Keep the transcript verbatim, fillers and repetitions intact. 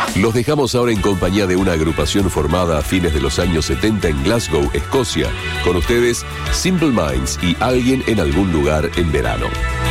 Los dejamos ahora en compañía de una agrupación formada a fines de los años setenta en Glasgow, Escocia. Con ustedes, Simple Minds y Alguien en algún lugar en verano.